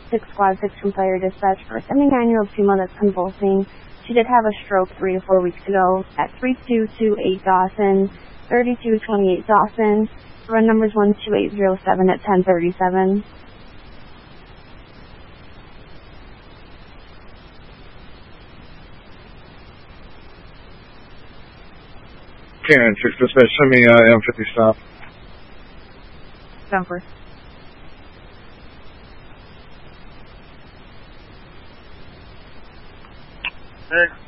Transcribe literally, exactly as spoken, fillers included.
six Squad six from Fire Dispatch for a seventy-nine-year-old female that's convulsing. She did have a stroke three to four weeks ago at three two two eight Dawson, thirty-two twenty-eight Dawson. Run number's one two eight zero seven at ten thirty-seven. Karen, six Dispatch, send me uh, M fifty stop. Jumper. Six.